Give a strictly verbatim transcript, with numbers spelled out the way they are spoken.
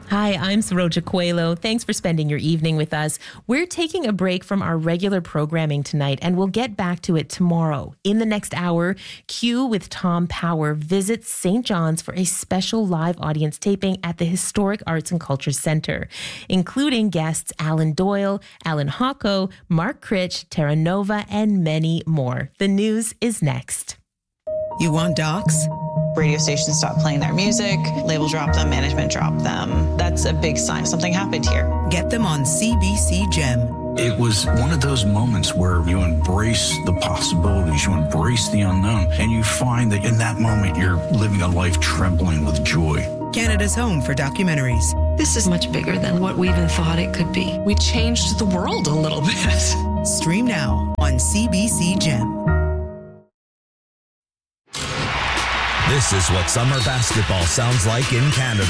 Hi, I'm Saroja Coelho. Thanks for spending your evening with us. We're taking a break from our regular programming tonight, and we'll get back to it tomorrow. In the next hour, Q with Tom Power visits Saint John's for a special live audience taping at the Historic Arts and Culture Center, including guests Alan Doyle, Alan Hocko, Mark Critch, Terra Nova, and many more. The news is next. You want docs? Radio stations stop playing their music, label drop them, management drop them. That's a big sign something happened here. Get them on C B C Gem. It was one of those moments where you embrace the possibilities, you embrace the unknown, and you find that in that moment you're living a life trembling with joy. Canada's home for documentaries. This is much bigger than what we even thought it could be. We changed the world a little bit. Stream now on C B C Gem. This is what summer basketball sounds like in Canada.